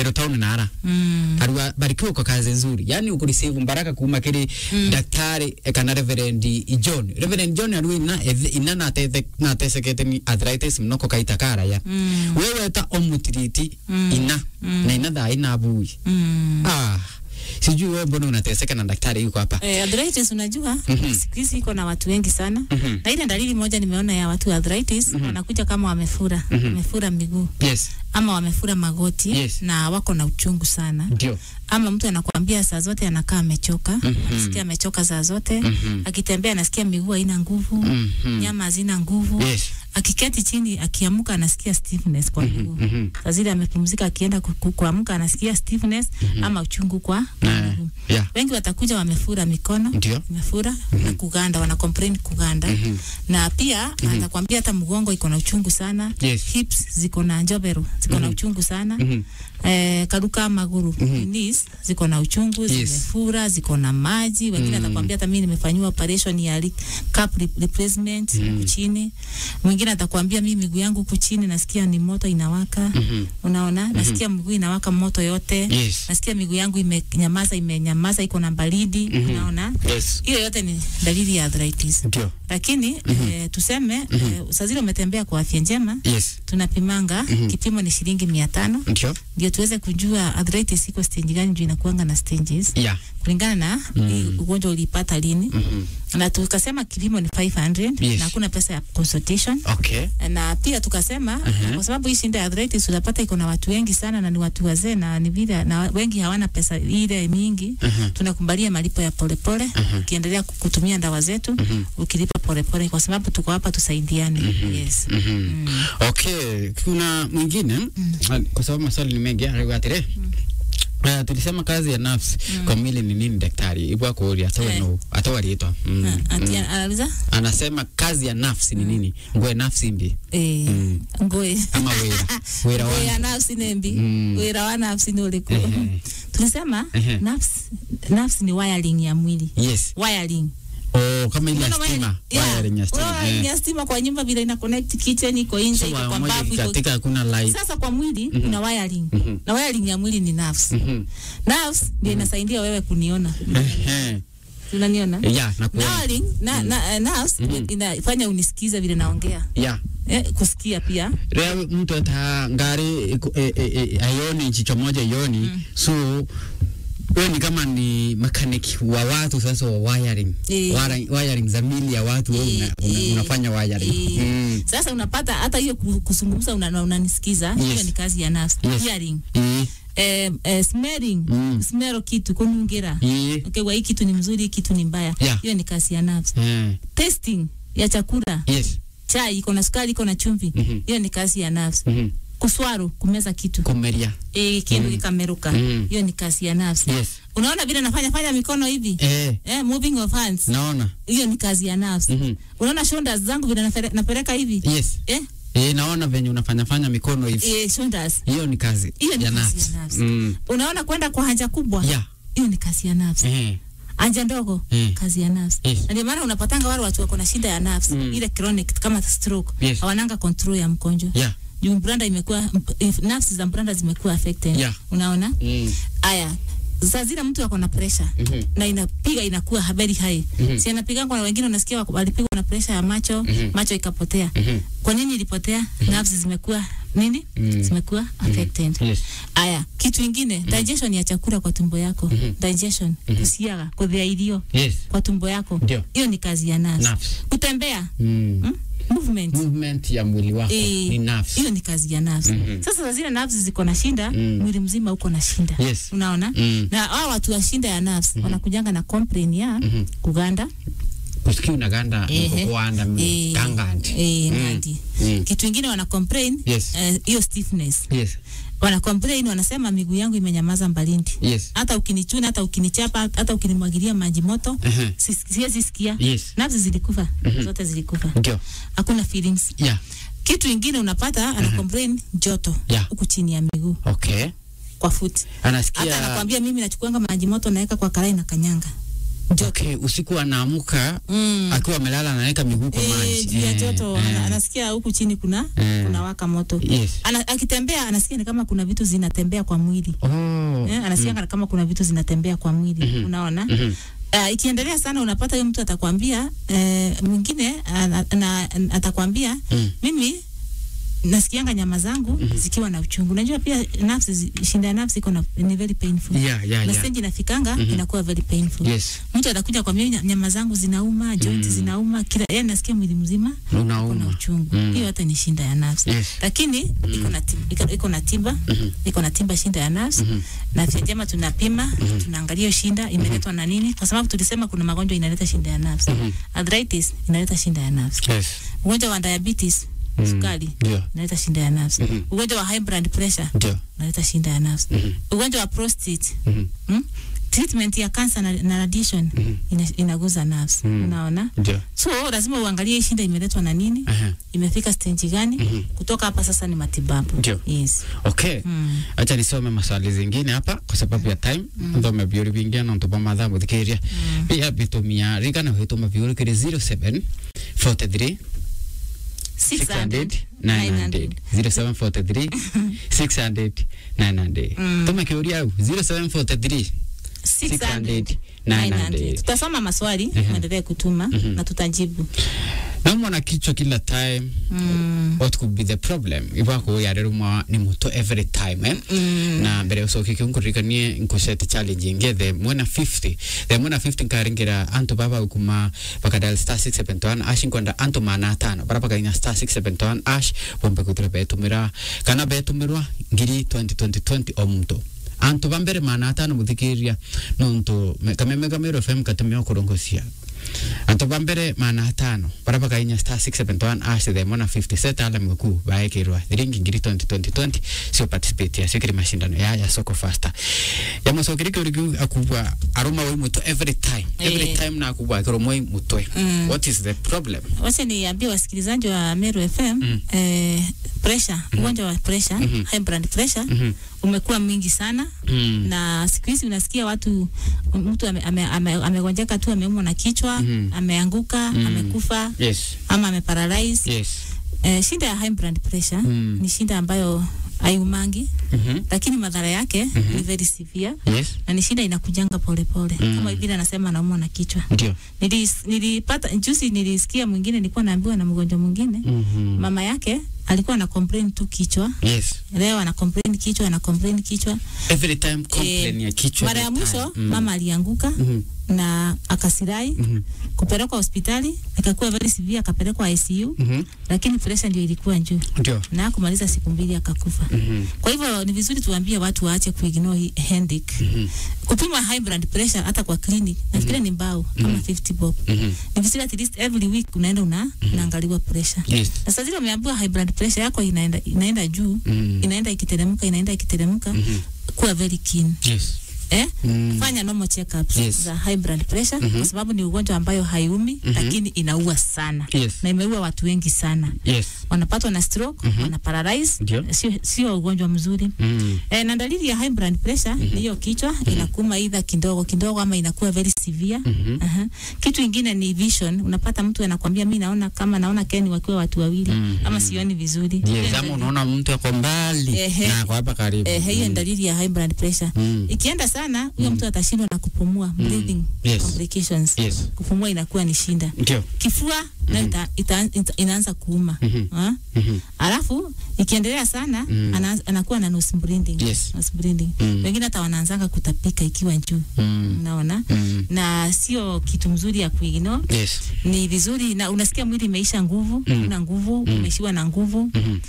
Meru Town nara harua barikiwa kwa kazi nzuri yani ukureceive mbaraka kuma kiri daktari kana Reverend John arui ina na tesekete ni arthritis mnoko kaita kara ya wewe ta omutiriti ina da ina bui sijui wewe mbona unateseka na daktari yuko hapa arthritis unajua siku hizi iko na watu wengi sana na ile dalili moja nimeona ya watu arthritis wanakuja kama wamefura miguu ama wamefura magoti na wako na uchungu sana ndio ama mtu anakuambia saa zote anakaa amechoka anasikia amechoka saa zote akitembea anasikia miguu haina nguvu nyama hazina nguvu akiketi chini akiamka anasikia stiffness kwa miguu saa zile amepumzika akienda kuamka anasikia stiffness ama uchungu kwa miguu wengi watakuja wamefura mikono wamefura na kuganda wana complain kuganda na pia atakwambia hata mgongo iko na uchungu sana hips ziko na njobero ziko na uchungu sana karuka maguru knees ziko na uchungu zimefura ziko na maji wengine atakwambia hata mimi nimefanywa operation ya cap replacement chini mwingine atakwambia mimi miguu yangu kuchini nasikia ni moto inawaka unaona nasikia miguu inawaka moto yote nasikia miguu yangu imenyamaza iko na baridi unaona hiyo yote ni dalili ya arthritis lakini tuseme saa zile umetembea kwa afya njema tunapimanga kipimo ni shilingi 500 ndio tuweze kujua arthritis iko stage gani juu inakuanga na stages kulingana na ugonjwa ulipata lini na tukasema kipimo ni 500 na hakuna pesa ya consultation na pia tukasema kwa sababu hii shinda arthritis unapata iko na watu wengi sana na ni watu wazee na ni vile na wengi hawana pesa ile mingi tunakubalia malipo ya polepole ukiendelea kutumia dawa zetu ukilipa polepole kwa sababu tuko hapa tusaidiane kuna mwingine kwa sababu maswali ni mengi aliwatire tulisema kazi ya nafsi kwa mwili ni nini daktari ibwa kuuria atawaliitwa anasema kazi ya nafsi ni nini ngoe nafsi mbi ngoe ama wera ya nafsi nembi wera wa nafsi ni uliko tulisema nafsi ni wiring ya mwili wiring kama ile stima wiring ya stima ya stima kwa nyumba vile ina connect kitchen iko nje iko kwa bafu katika hakuna light sasa kwa mwili kuna wiring na wiring ya mwili ni nerves nerves ndio inasaidia wewe kuniona unaniona na wiring na nerves inafanya unisikize vile naongea kusikia pia leo mtu atangari aioni jicho moja ioni so wewe ni kama ni mechanic wa watu sasa wa wiring wiring za mili ya watu unafanya wiring sasa unapata hata hiyo kuzungumza unanisikiza hiyo ni kazi ya nafsi hearing smelling smell kitu kunungira wa hii kitu ni mzuri kitu ni mbaya hiyo ni kazi ya nafsi tasting ya chakula chai iko na sukari iko na chumvi hiyo ni kazi ya nafsi kuswaru kumeza kitu kumeria kitu kikameruka hiyo ni kazi ya nafsi unaona vile nafanya mikono hivi moving of hands naona hiyo ni kazi ya nafsi unaona shoulders zangu vile napeleka hivi naona venye unafanya mikono hivi shoulders hiyo ni kazi ya nafsi unaona kwenda kwa haja kubwa hiyo ni kazi ya nafsi anja ndogo kazi ya nafsi ndio maana unapatanga wale watu wako na shida ya nafsi ile chronic kama stroke hawananga control ya mgonjwa juu branda imekuwa nafsi za branda zimekuwa affected unaona haya saa zile mtu ako na pressure na inapiga inakuwa very high si anapiga kwa wengine unasikia walipigwa na pressure ya macho ikapotea kwa nini ilipotea nafsi zimekuwa nini zimekuwa affected haya kitu kingine digestion ya chakula kwa tumbo yako digestion kusiaga kuthia irio kwa tumbo yako hiyo ni kazi ya nafsi kutembea movement ya mwili wako ni nafsi hiyo ni kazi ya nafsi sasa zile nafsi ziko na shinda mwili mzima uko na shinda unaona na hao watu wa shinda ya nafsi wanakujanga na complain ya kuganda kusikia unaganda kuanda ngandi kitu kingine wana complain hiyo stiffness wana complain wanasema miguu yangu imenyamaza mbalindi hata ukinichuna hata ukinichapa hata ukinimwagilia maji moto siwezi sikia nafsi zilikufa zote zilikufa hakuna feelings kitu kingine unapata ana complain joto huku chini ya miguu kwa foot anasikia hata anakuambia mimi nachukuanga maji moto naweka kwa karai na kanyanga Okay, usiku anaamuka akiwa amelala anaweka miguu kwa maji. Juu ya joto anasikia huku chini kuna waka moto. Yes. Akitembea anasikia ni kama kuna vitu zinatembea kwa mwili. Anasikia kama kuna vitu zinatembea kwa mwili. Unaona? Ikiendelea sana unapata huyo mtu atakwambia mwingine atakwambia mimi nasikianga nyama zangu zikiwa na uchungu. Unajua pia nafsi, shinda ya nafsi ni very painful. Na stage inafikanga inakuwa very painful. Yes. Mtu atakuja kwa mimi nyama zangu zinauma, joints zinauma, kila yani nasikia mwili mzima una uchungu. Hiyo hata ni shinda ya nafsi. Lakini iko na tiba, iko na tiba shinda ya nafsi. Na jema tunapima, tunaangalia shinda imeletwa na nini, kwa sababu tulisema kuna magonjwa inaleta shinda ya nafsi. Arthritis inaleta shinda ya nafsi. Ugonjwa wa diabetes, sukari, inaleta shinda ya nafsi. Ugonjwa wa high blood pressure, inaleta shinda ya nafsi. Ugonjwa wa prostate, treatment ya cancer na radiation inaguza nafsi. Unaona? So lazima uangalie shinda imeletwa na nini, imefika stage gani, kutoka hapa sasa ni matibabu. Yes. Okay. Acha nisome maswali zingine hapa kwa sababu ya time. Ndo mabiori bingia na ntoba madhamu dhikiria. Pia bitumia riga na hituma biori kire 07 43 600 900 0743 600 900. Tuma kiuri au 0743 600 900. Tutasoma maswali, muendelee kutuma na tutajibu. Na mwana kichwa kila time. What could be the problem? Ibako ya reruma ni muto every time na mbere usoki kunkurikanie nkushete challenge ngede mwana 50. The mwana 50 karingira anto baba ukuma bakadal star 671 ash kwenda anto mana 5 para pakainya star 671 ash bombe kutre betumira kana betumirwa ngiri 2020 omto anto bambere mana 5 muthikiria nonto kamemero FM katumio korongosia anto bambere mana 5 para pakainya star 671 ash the mona 50 set ala mku baekirwa thiringi ngiri 2020 sio participate ya sikiri mashindano ya soko faster ya masokirike urigu akubwa aroma we muto every time na akubwa akiromoi muto. What is the problem? Wacha niambie wasikilizaji wa Meru FM pressure, ugonjwa wa pressure, high blood pressure umekuwa mingi sana na siku hizi unasikia mtu amegonjeka tu, ameumwa na kichwa, ameanguka, amekufa, ama ameparalyze. Shida ya high blood pressure ni shida ambayo hayumangi, lakini madhara yake ni very severe. Na ni shida inakujanga pole pole. Kama hivi anasema anaumwa na kichwa. Nilipata juzi, nilisikia mwingine nilikuwa naambiwa na mgonjwa mwingine, mama yake alikuwa ana complain tu kichwa. Leo ana complain kichwa. Every time complain ya kichwa. Mara ya mwisho mama alianguka na akasirai kupelekwa hospitali, ikakuwa very severe, akapelekwa ICU, lakini pressure ndio ilikuwa juu. Na kumaliza siku 2 akakufa. Kwa hivyo ni vizuri tuambie watu waache kuignore headache. Kupima high blood pressure hata kwa clinic nafikiri ni mbao kama 50 bob. Ni vizuri at least every week unaenda unaangaliwa pressure. Na sasa zile umeambiwa high blood pressure yako inaenda juu, inaenda ikiteremka, kuwa very keen. Fanya normal check-ups za high blood pressure kwa sababu ni ugonjwa ambayo haiumi lakini inaua sana. Na imeua watu wengi sana. Wanapatwa na stroke, wana paralyze, sio ugonjwa mzuri. Na dalili ya high blood pressure ni hiyo kichwa inakuuma either kidogo ama inakuwa very severe. Kitu kingine ni vision. Unapata mtu anakuambia mimi naona Ken wakiwa watu wawili ama sioni vizuri. Kama unaona mtu yuko mbali na kwa hapa karibu. Hiyo ni dalili ya high blood pressure. Ikienda sana huyo mtu atashindwa na kupumua, breathing complications. Kupumua inakuwa ni shinda. Kifua na inaanza kuuma. Alafu ikiendelea sana anakuwa na nose bleeding. Wengine hata wanaanza kutapika ikiwa juu. Unaona? Na sio kitu mzuri ya kuignore. Ni vizuri, na unasikia mwili imeisha nguvu, una nguvu, umeshiwa na nguvu.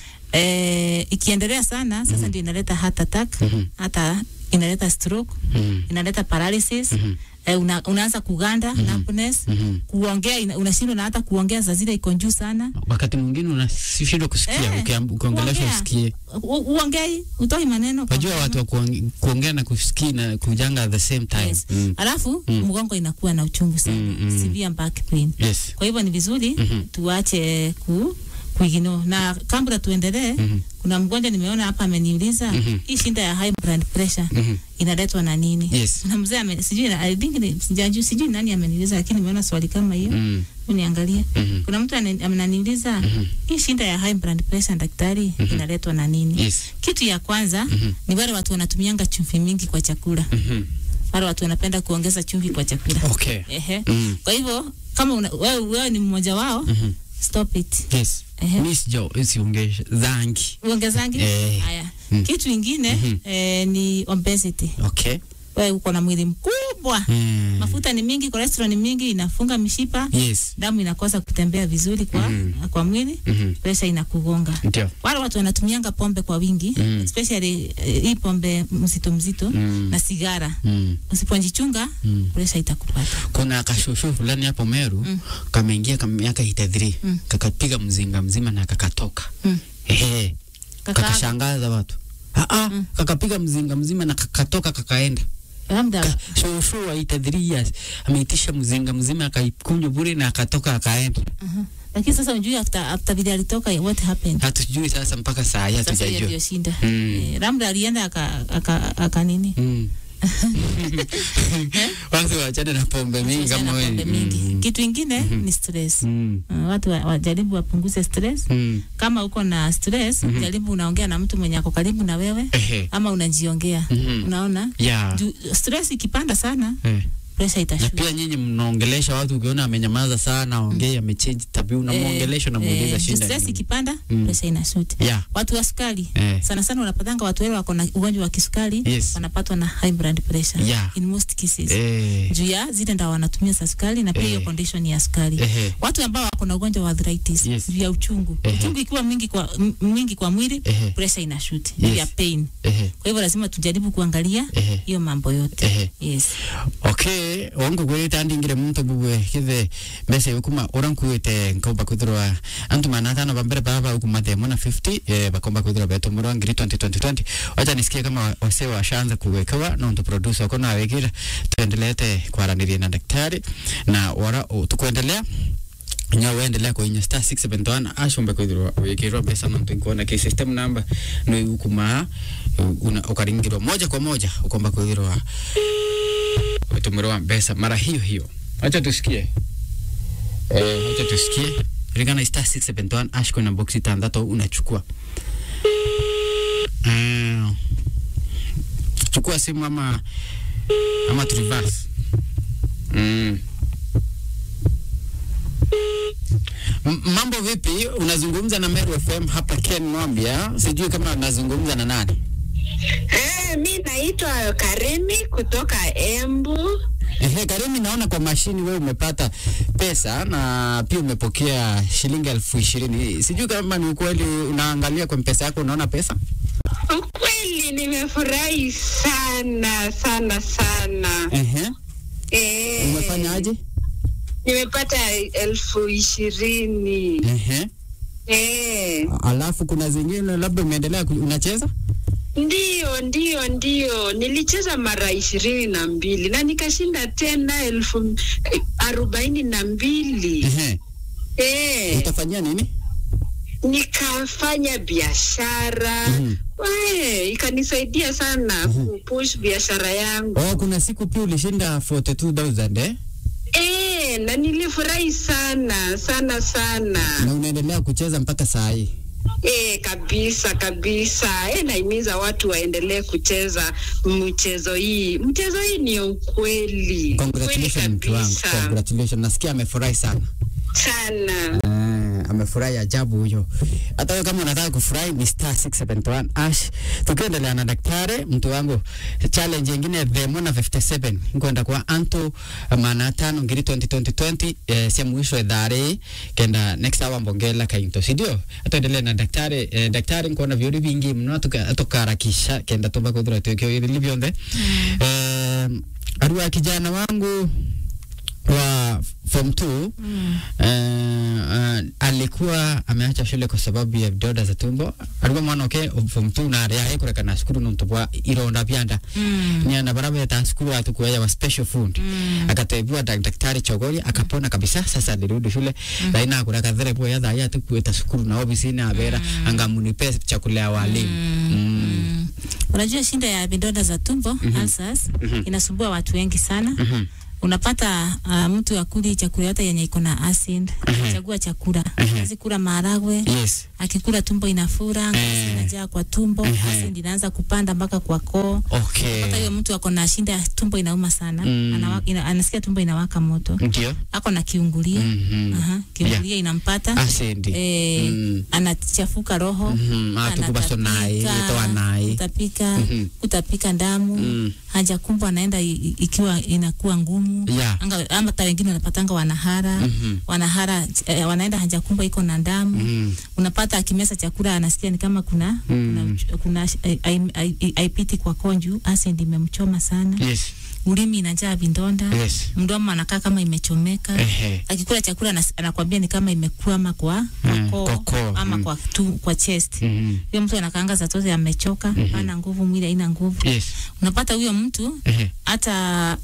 Ikiendelea sana sasa ndio inaleta heart attack, hata inaleta stroke, inaleta paralysis. Unaanza kuganda, numbness, kuongea unashindwa na hata kuongea za zile iko juu sana. Wakati mwingine unashindwa kusikia, ukiongelesha usikie. Uongei, utoi maneno. Unajua watu wa kuongea na kusikia na kujanga at the same time. Alafu mgongo inakuwa na uchungu sana. Severe back pain. Kwa hivyo ni vizuri tuache kuigino. Na kabla tuendelee, kuna mgonjwa nimeona hapa ameniuliza hii shinda ya high blood pressure inaletwa na nini? Yes. Na mzee sijui I think sijui nani ameniuliza, lakini nimeona swali kama hiyo. Uniangalie. Kuna mtu ananiuliza hii shinda ya high blood pressure daktari inaletwa na nini? Yes. Kitu ya kwanza ni wale watu wanatumianga chumvi mingi kwa chakula. Wale watu wanapenda kuongeza chumvi kwa chakula. Okay. Kwa hivyo kama wewe ni mmoja wao, stop it. Yes. Miss Joe, usiongeze zangi. Uongezangi? Haya. Kitu kingine ni obesity. Okay. Wewe uko na mwili mkubwa. Mafuta ni mingi, cholesterol ni mingi, inafunga mishipa. Yes. Damu inakosa kutembea vizuri kwa mwili. Pressure inakugonga. Ndio. Wale watu wanatumianga pombe kwa wingi, especially hii pombe mzito na sigara. Usipojichunga, pressure itakupata. Kuna kashushu fulani hapo Meru, kameingia kama miaka 83, kakapiga mzinga mzima na kakatoka. Kakashangaza watu. Kakapiga mzinga mzima na kakatoka kakaenda. Shushu wa 83 years ameitisha mzinga mzima akaikunywa bure na akatoka akaenda. Lakini sasa unajui after vile alitoka what happened? Hatujui sasa mpaka saa hii hatujajua. Sasa ndio shinda. Labda alienda aka nini? Watu waachane na pombe mingi kama wewe. Kitu kingine ni stress. Watu wajaribu wapunguze stress. Kama uko na stress, jaribu unaongea na mtu mwenye ako karibu na wewe ama unajiongea. Unaona? Stress ikipanda sana, pressure itashuka. Na pia nyinyi mnaongelesha watu, ukiona amenyamaza sana, ongea amechange tabia, unamuongelesha na muuliza shida. Stress ikipanda, pressure inashuka. Watu wa sukari, sana sana unapatanga watu wale wako na ugonjwa wa kisukari, wanapatwa na high blood pressure in most cases. Juu ya zile ndawa wanatumia za sukari na pia hiyo condition ya sukari. Watu ambao wako na ugonjwa wa arthritis, juu ya uchungu. Uchungu ikiwa mingi kwa mwili, pressure inashuka. Juu ya pain. Kwa hivyo lazima tujaribu kuangalia hiyo mambo yote. Okay. Wangu kweli tandingire muntu bubwe kithe mbese ukuma orankuite nkoba kuthirwa antu manatano bambere baba ukuma demo na 50 bakomba kuthirwa beto muro ngiri 2020. Wacha nisikie kama wase washaanza kuwekewa na ndo producer uko na wekira, tuendelete kwaranĩria na daktari na wara tukuendelea uendelea kwenye star 671 ashombe kuthirwa wekirwa pesa na tukuona ki system number no ukuma ukaringirwa moja kwa moja ukomba kuthirwa utumurwa pesa mara hiyo. Acha tusikie. Acha tusikie. Rigana star 671 ashko na boxi tandato unachukua. Chukua simu ama reverse. Mambo vipi? Unazungumza na Meru FM hapa Ken Mwambia. Sijui kama unazungumza na nani? Mimi naitwa Karemi kutoka Embu. Karemi, naona kwa mashini wewe umepata pesa na pia umepokea shilingi 20,000. Sijui kama ni ukweli, unaangalia kwa pesa yako unaona pesa? Ukweli nimefurahi sana. Umefanya aje? Nimepata 20,000. Alafu kuna zingine labda umeendelea unacheza? Ndio. Nilicheza mara 22 na nikashinda tena 42,000. Utafanyia nini? Nikafanya biashara. Ikanisaidia sana kupush biashara yangu. Kuna siku pia ulishinda 42,000 na nilifurahi sana. Na unaendelea kucheza mpaka saa hii? Kabisa. Naimiza watu waendelee kucheza mchezo hii. Mchezo hii ni ukweli. Congratulations. Nasikia amefurahi sana. Amefurahi ajabu huyo. Hata wewe kama unataka kufurahi ni star 671 ash. Tukiendelea na daktari, mtu wangu challenge nyingine demo na 57 ngoenda kwa Anto manatano ngiri 2020 sia mwisho edare kenda next hour mbongela kainto sidio. Tuendelee na daktari. Daktari ngona vyori vingi mno atokarakisha kenda toba kudura tukio ili bionde. Arua kijana wangu wa form 2 alikuwa ameacha shule kwa sababu ya vidonda za tumbo. Alikuwa mwana form 2 na ya kureka na skuru ntobwa ironda byanda ni na barabara ya skuru atakuwa ya special food akatebwa daktari Chogori akapona kabisa. Sasa alirudi shule baina kureka dhere po ya daya atakuwa skuru na ofisini abera angamunipe chakula ya walimu. Unajua shinda ya vidonda za tumbo ulcers inasumbua watu wengi sana. Unapata mtu akuli chakula yote yenye iko na acid, chagua chakula. Asikula maharagwe. Akikula tumbo inafura, inajaa kwa tumbo, acid inaanza kupanda mpaka kwa koo. Hata hiyo mtu ako na shinda tumbo inauma sana. Anasikia tumbo inawaka moto. Ako na kiungulia. Kiungulia inampata. Acid. Anachafuka roho. Kutapika damu. Haja kubwa anaenda ikiwa inakuwa ngumu. Ama hata wengine wanapatanga wanahara wanaenda haja kubwa iko na damu. Unapata akimesa chakula anasikia ni kama kuna haipiti kwa konju, acid imemchoma sana. Ulimi inajaa vidonda. Mdomo anakaa kama imechomeka. Akikula chakula anakuambia ni kama imekwama kwa koo ama kwa chest. Huyo mtu anakaanga za zote amechoka, hana nguvu, mwili haina nguvu. Unapata huyo mtu hata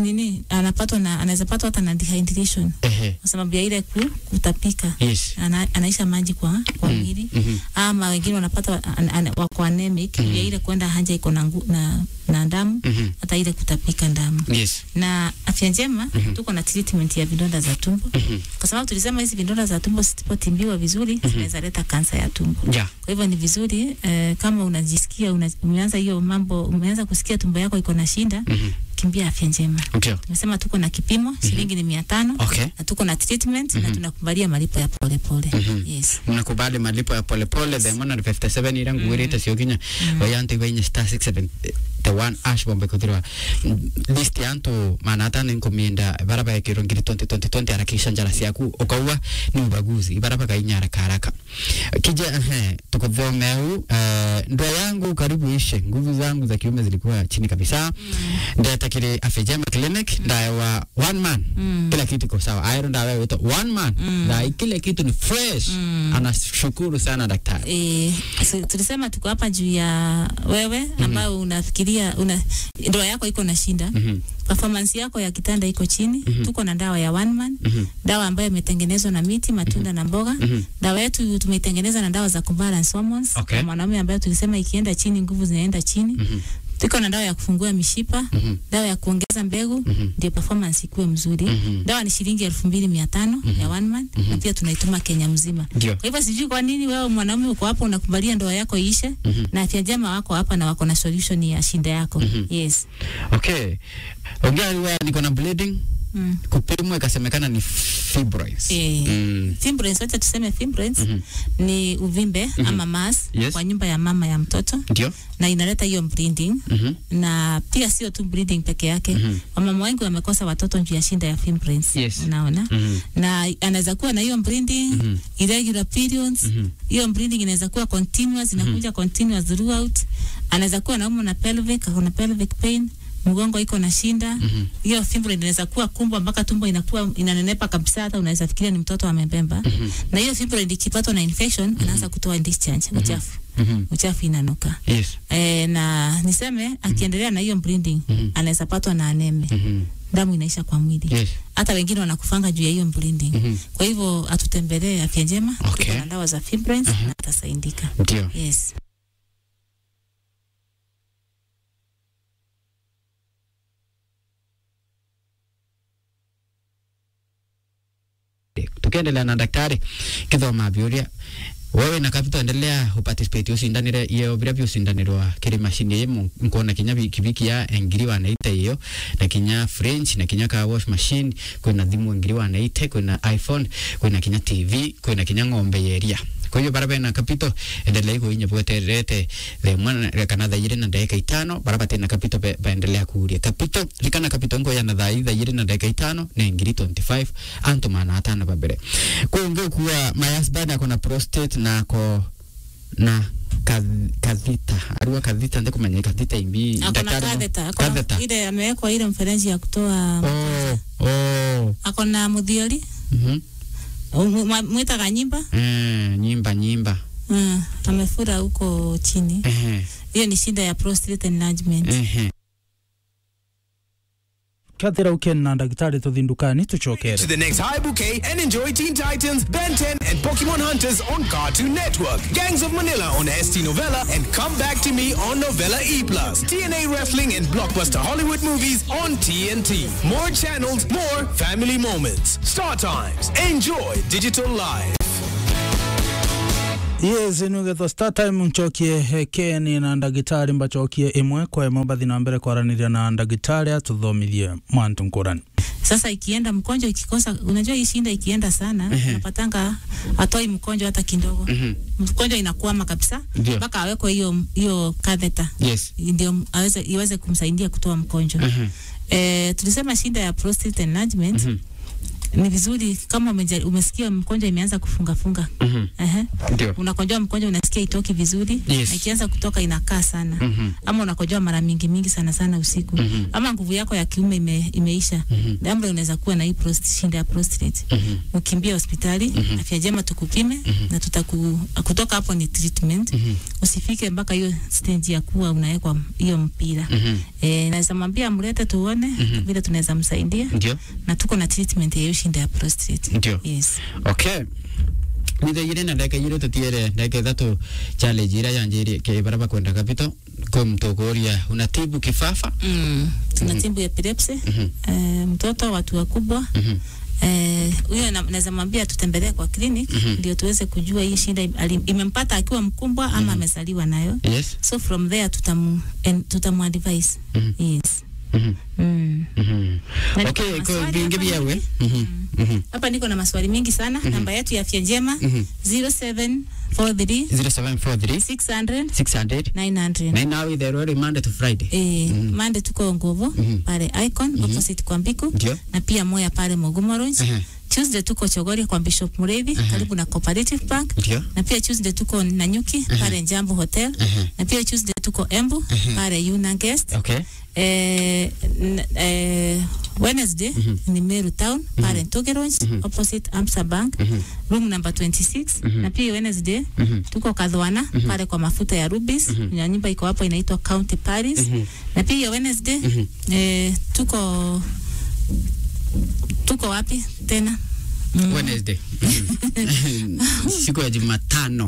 anaweza patwa hata na dehydration kwa sababu ya ile kutapika. Anaisha maji kwa mwili. Ama wengine wanapata wako anemic ya ile kwenda haja iko na damu, hata ile kutapika damu. Na afya njema tuko na treatment ya vidonda za tumbo. Kwa sababu tulisema hizi vidonda za tumbo zisipotibiwa vizuri zinaweza leta kansa ya tumbo. Kwa hivyo ni vizuri kama unajisikia umeanza hiyo mambo, umeanza kusikia tumbo yako iko na shida, kimbia afya njema. Tumesema tuko na kipimo shilingi ni 500 na tuko na treatment na tunakubalia malipo ya polepole. Mnakubali malipo ya polepole. The 157 irangu wereta siokinya wayanti wenye star 67 the one ash bombe kudirwa list yanto manata ninkomienda baraba ya kirongiri 2020 harakisha njara siaku okawa ni ubaguzi baraba kainyara karaka kija tukovomeu ndoa yangu karibu ishe, nguvu zangu za kiume zilikuwa chini kabisa. Ndio takile afejema clinic ndio wa one man kila kitu kwa sawa. Iron dawa wewe one man na kile kitu ni fresh. Anashukuru sana daktari. Tulisema tuko hapa juu ya wewe ambao unafikiria ndoa yako iko na shinda. Performance yako ya kitanda iko chini. Tuko na dawa ya one man. Dawa ambayo imetengenezwa na miti, matunda na mboga. Dawa yetu tumeitengeneza na dawa za kubalance hormones. Kwa mwanaume ambaye tulisema ikienda chini nguvu zinaenda chini. Tuko na dawa ya kufungua mishipa, dawa ya kuongeza mbegu, ndio performance ikuwe mzuri. Dawa ni shilingi 2500 ya one man na pia tunaituma Kenya mzima. Kwa hivyo sijui kwa nini wewe mwanaume uko hapo unakubalia ndoa yako iishe na afya njema wako hapa na wako na solution ya shinda yako. Ongea wewe niko na bleeding. Kupimwa ikasemekana ni fibroids. Fibroids, wacha tuseme fibroids ni uvimbe ama mass kwa nyumba ya mama ya mtoto. Na inaleta hiyo bleeding. Na pia sio tu bleeding peke yake. Mama wengi wamekosa watoto juu ya shinda ya fibroids. Unaona? Na anaweza kuwa na hiyo bleeding, irregular periods. Hiyo bleeding inaweza kuwa continuous, inakuja continuous throughout. Anaweza kuwa na pelvic pain. Mgongo iko na shinda. Hiyo fibroid inaweza kuwa kubwa mpaka tumbo inakuwa inanenepa kabisa, hata unaweza fikiria ni mtoto amebeba. Na hiyo fibroid ikipatwa na infection inaanza kutoa discharge, uchafu. Uchafu inanuka. Na niseme akiendelea na hiyo bleeding anaweza patwa na anemia. Damu inaisha kwa mwili. Hata wengine wanakufanga juu ya hiyo bleeding. Kwa hivyo atutembelee afya njema. Tuko na dawa za fibroids na atasaidika. Tukiendelea na daktari kithoma biuria wewe na kapito endelea uparticipate usindanire iyo bila vyo usindanirwa kiri machine yemo nkona kinya kibiki ya ngiriwa na ite iyo na kinya French na kinya ka wash machine kuna thimu ngiriwa na ite kuna iPhone kuna kinya TV kuna kinya ng'ombe yeria. Kwa hiyo barabara na kapito endelea kuinya bweterete the mwana kana thaire na dakika 5 barabara tena kapito baendelea kuuria kapito likana kapito ngo ya na thaire na dakika 5 na ngiri 25 anto mana atana babere kuongea kuwa my husband akona prostate na kadhita arua kadhita ndiko mwenye kadhita imbi daktari ile amewekwa ile mfereji ya kutoa akona mudhiori. Mwita kanyimba. Nyimba. Amefura huko chini. Hiyo ni shida ya prostate enlargement. Kathira ukena ndagitari tuthindukani tuchokere. To the next high bouquet and enjoy Teen Titans, Ben 10 and Pokemon Hunters on Cartoon Network. Gangs of Manila on ST Novella and Come Back to Me on Novella E+. TNA Wrestling and blockbuster Hollywood movies on TNT. More channels, more family moments. Star Times. Enjoy digital life. Yes, nugetho Star Time nchokie Keni na ndagitari mbachokie imwe kwa mabathi na mbere kwaraniria na ndagitari atuthomithie mwantu nkurani. Sasa ikienda mkonjo ikikosa, unajua hii shinda ikienda sana, napatanga atoi mkonjo hata kidogo. Mkonjo inakuama kabisa mpaka awekwe hiyo catheter. Yes. Ndio iweze kumsaidia kutoa mkonjo. Tulisema shinda ya prostate enlargement. Ni vizuri kama umesikia mkonjo imeanza kufunga. Ndio. Unakonjoa mkonjo unasikia itoki vizuri. Yes. Ikianza kutoka inakaa sana. Ama unakonjoa mara mingi sana usiku. Ama nguvu yako ya kiume imeisha. Labda unaweza kuwa na hii shinda ya prostate. Ukimbia hospitali, afya njema tukupime na kutoka hapo ni treatment. Usifike mpaka hiyo stage ya kuwa unawekwa hiyo mpira. Naweza mwambia mlete tuone vile tunaweza msaidia. Ndio. Na tuko na treatment ya shinda ya prostate. Ndio. Yes. Okay. Nidayire na ndeke yiro tutiere ndeke thatu challenge ira yanjiri ke baraba kwenda kapito kwa mtogoria unatibu kifafa. Tunatibu epilepsy. Mtoto, watu wakubwa. Huyo naweza mwambia tutembelee kwa clinic ndio tuweze kujua hii shida imempata akiwa mkubwa ama amezaliwa nayo. Yes. So from there tutamu-advise. Yes. Okay, kwa bingi yawe. Hapa niko na maswali mingi sana. Namba yetu ya afya njema 0743 600 900. Na now is the Monday to Friday. Monday tuko Ngovo pale Icon opposite kwa Mbiku na pia Moya pale Mogumoronji. Tuesday tuko Chogoria kwa Bishop Mureithi karibu na Cooperative Bank. Na pia Tuesday tuko Nanyuki pale Njambo Hotel. Na pia Tuesday tuko Embu pale Yuna Guest. Okay. Wednesday ni Meru Town pale Ntogeronji opposite Amsa Bank room number 26. Na pia Wednesday tuko Kadhwana pale kwa mafuta ya Rubis. Nyumba iko hapo inaitwa County Paris. Na pia Wednesday tuko wapi tena? Wednesday. Siku ya Jumatano.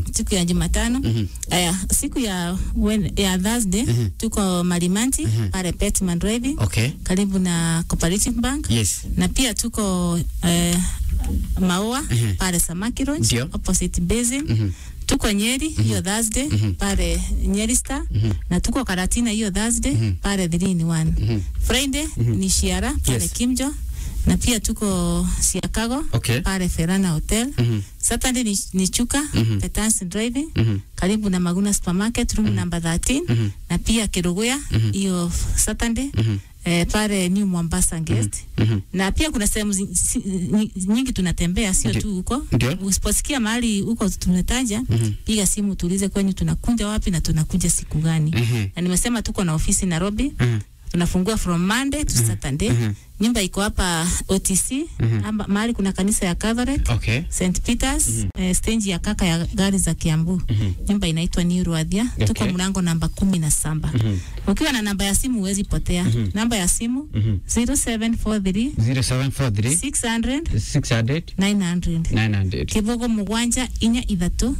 Siku ya Thursday tuko Malimanti pale Petman Drive. Okay. Karibu na Cooperative Bank. Yes. Na pia tuko Maua pale Samaki Lodge opposite Basin. Tuko Nyeri hiyo Thursday pale Nyeri Star. Na tuko Karatina hiyo Thursday pale 3-in-1. Friday ni Shiara pale Kimjo. Na pia tuko Chicago pale Ferana Hotel. Saturday ni Chuka Petans Driving karibu na Maguna Supermarket room number 13. Na pia Kiruguya hiyo Saturday pale New Mombasa Guest. Na pia kuna sehemu nyingi tunatembea, sio tu huko. Usiposikia mahali huko tunataja, piga simu tuulize kwenye tunakuja wapi na tunakuja siku gani. Na nimesema tuko na ofisi Nairobi. Tunafungua from Monday to Saturday. Nyumba iko hapa OTC, mahali kuna kanisa ya Catholic, St. Peters, stage ya kaka ya gari za Kiambu. Nyumba inaitwa New Ruathia. Tuko mlango namba 17. Ukiwa na namba ya simu huwezi potea. Namba ya simu 0743 600 900. Kibogo mugwanja inya ithatu.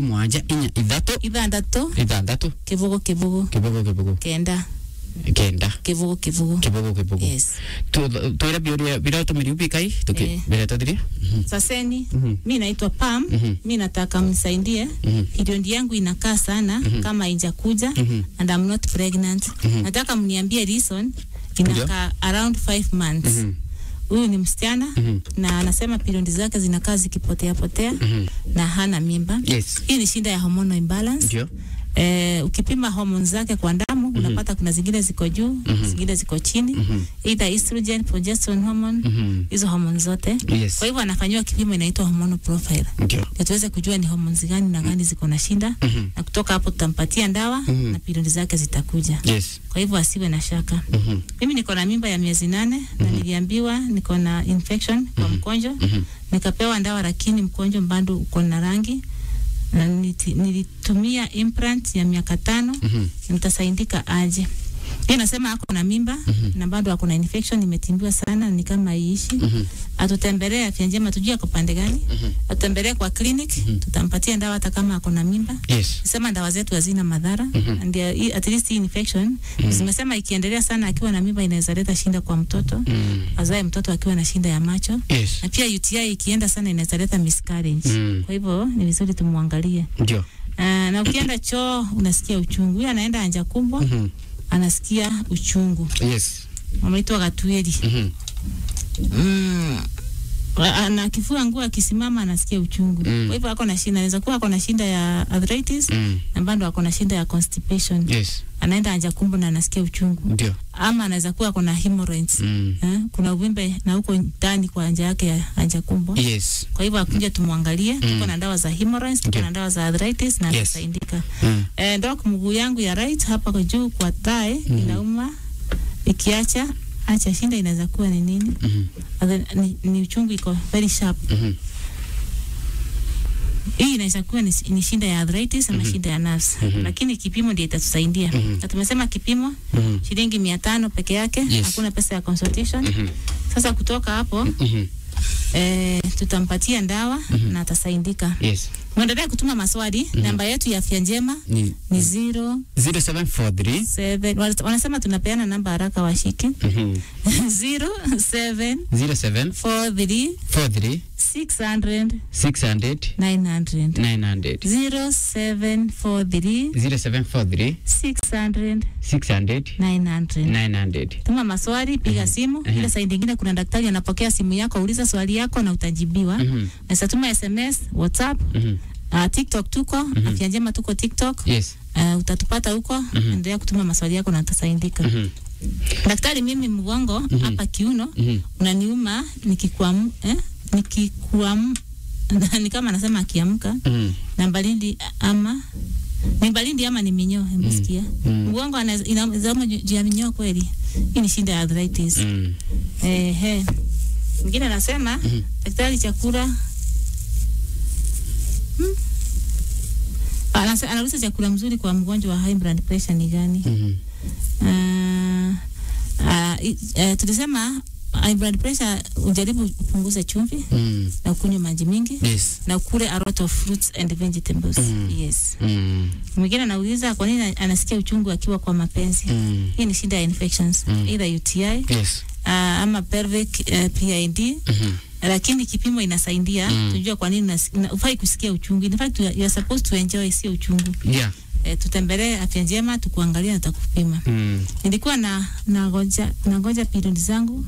Kibogo kenda. Kivugo. Yes. Tuira bila tumiri ubikai bila tadiri. Saseni mimi naitwa Pam. Mimi nataka mnisaidie. Period yangu inakaa sana kama injakuja and I'm not pregnant. Nataka mniambie reason inakaa around 5 months. Huyu ni msichana na anasema period zake zinakaa zikipotea na hana mimba. Yes. Hii ni shida ya hormonal imbalance. ukipima hormones zake kwa damu unapata kuna zingine ziko juu, zingine ziko chini, either estrogen, progesterone hormone, hizo hormones zote. Kwa hivyo anafanywa kipimo inaitwa hormonal profile. Ndio tuweze kujua ni hormones gani na gani ziko na shida, na kutoka hapo tutampatia dawa na period zake zitakuja. Kwa hivyo asiwe na shaka. Mimi niko na mimba ya miezi 8 na niliambiwa niko na infection kwa mkonjo. Nikapewa dawa lakini mkonjo bado uko na rangi. Na nilitumia implant ya miaka 5. Nitasaidika aje? Yeye anasema ako na mimba na bado ako na infection, imetimbiwa sana, ni kama iishi. Atutembelee Afya Njema tujue kwa pande gani. Atembelee kwa clinic, tutampatia dawa hata kama ako na mimba. Sema dawa zetu hazina madhara, and at least hii infection zimesema ikiendelea sana akiwa na mimba inaweza leta shida kwa mtoto. Azae mtoto akiwa na shida ya macho. Na pia UTI ikienda sana inaweza leta miscarriage. Kwa hivyo ni vizuri tumwangalie. Ndio. Na ukienda choo unasikia uchungu. Huyu anaenda haja kubwa. Anasikia uchungu. Wanaitwa gatueli. Na kifua nguo akisimama anasikia uchungu. Kwa hivyo ako na shida, anaweza kuwa ako na shida ya arthritis na bado ako na shida ya constipation. Anaenda haja kubwa na anasikia uchungu. Ndio. Ama anaweza kuwa ako na hemorrhoids. Kuna uvimbe na huko ndani kwa haja yake ya haja kubwa. Kwa hivyo akuja tumwangalie. Tuko na dawa za hemorrhoids, tuko na dawa za arthritis na atasaidika. Doc, mguu yangu ya right hapa kwa juu kwa thigh inauma. Ikiacha shinda inaweza kuwa ni nini? Ni uchungu iko very sharp. Hii inaweza kuwa ni shida ya arthritis ama shida ya nerves. Lakini kipimo ndio itatusaidia. Na tumesema kipimo shilingi 500 peke yake, hakuna pesa ya consultation. Sasa kutoka hapo tutampatia dawa na atasaidika. Mwendelee kutuma maswali. Namba yetu ya Afya Njema ni 0743 wanasema tunapeana namba haraka washiki. 0743 600 900 0743 600 900. Tuma maswali, piga simu. Ile saa nyingine kuna daktari anapokea simu yako, uliza swali yako na utajibiwa. Na tuma SMS, WhatsApp, TikTok tuko, Afya Njema tuko TikTok. Utatupata huko. Endelea kutuma maswali yako na utasaidika. Daktari, mimi mgongo hapa kiuno unaniuma nikikuamu ni kama anasema akiamka na baridi ama ni baridi ama ni minyoo, umesikia? Mgongo inazama juu ya minyoo kweli. Hii ni shida ya arthritis. Mwingine anasema daktari, chakula anauliza chakula mzuri kwa mgonjwa wa high blood pressure ni gani? Tulisema high blood pressure ujaribu kupunguza chumvi na kunywa maji mingi na ukule a lot of fruits and vegetables. Mwingine anauliza kwa nini anasikia uchungu akiwa kwa mapenzi. Hii ni shida ya infections, either UTI ama pelvic PID. Lakini kipimo inasaidia tujue kwa nini ufai kusikia uchungu. In fact you are supposed to enjoy sio uchungu. Tutembelee Afya Njema tukuangalia na tukupima. Nilikuwa na ngoja period zangu.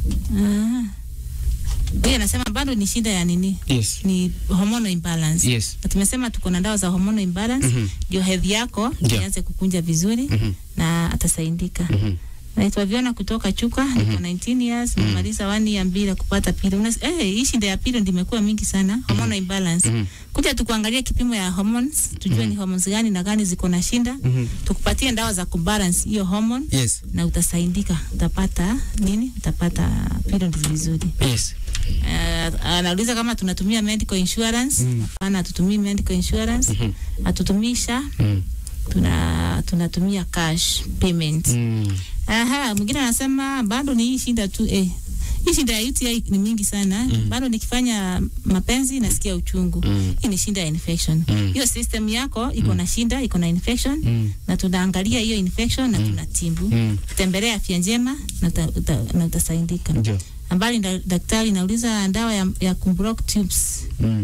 Yeye anasema bado ni shida ya nini? Ni hormonal imbalance. Na tumesema tuko na dawa za hormonal imbalance ndio hedhi yako ianze kukunja vizuri na atasaidika. Naitwa Viona kutoka Chuka, niko 19 years, nimemaliza 1 year bila kupata period. Hii shida ya period imekuwa mingi sana, hormonal imbalance. Kuja tukuangalia kipimo ya hormones, tujue ni hormones gani na gani ziko na shida. Tukupatie dawa za kubalance hiyo hormone na utasaidika. Utapata nini? Utapata period vizuri. Anauliza kama tunatumia medical insurance. Hapana, tutumii medical insurance. Atutumisha tunatumia cash payment. Mwingine anasema bado ni hii shida tu hii shida ya UTI ni mingi sana. Bado nikifanya mapenzi nasikia uchungu. Hii ni shida ya infection. Hiyo system yako iko na shida, iko na infection na tunaangalia hiyo infection na tunatibu. Tembelea Afya Njema na utasaidika. Ambali daktari nauliza dawa ya kublock tubes.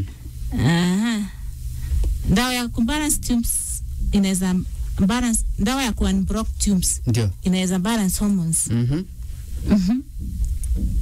Dawa ya kubalance tubes inaweza balance, dawa ya kuunblock tubes inaweza balance hormones.